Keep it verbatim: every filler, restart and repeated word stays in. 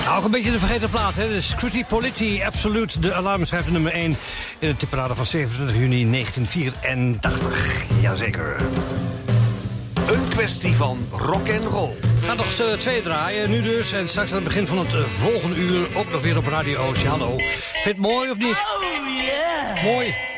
Nou, ook een beetje de vergeten plaat, hè. De Scritti Politti, Absolute, de alarmschrijver nummer één... in de tipparade van zevenentwintig juni negentien vierentachtig. Jazeker. Een kwestie van rock en roll. We gaan nog twee draaien, nu dus. En straks aan het begin van het volgende uur ook nog weer op Radio Oceaan. Hallo. Vind je het mooi of niet? Oh, yeah! Mooi.